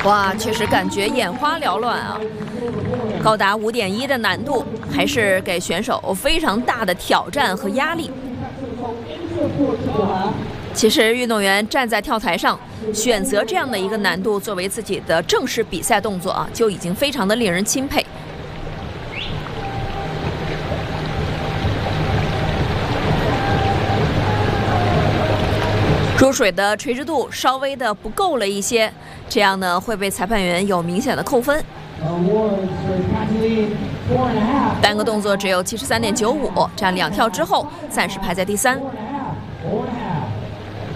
哇，确实感觉眼花缭乱啊！高达5.1的难度，还是给选手非常大的挑战和压力。其实运动员站在跳台上，选择这样的一个难度作为自己的正式比赛动作啊，就已经非常的令人钦佩。入水的垂直度稍微的不够了一些，这样呢会被裁判员有明显的扣分。单个动作只有73.95，这样2跳之后暂时排在第3。